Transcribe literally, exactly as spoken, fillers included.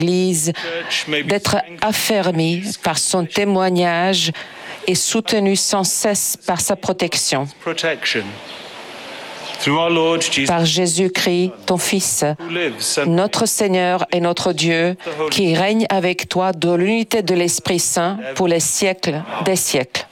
l'Église d'être affermie par son témoignage et soutenue sans cesse par sa protection. Par Jésus-Christ, ton Fils, notre Seigneur et notre Dieu, qui règne avec toi dans l'unité de l'Esprit Saint pour les siècles des siècles.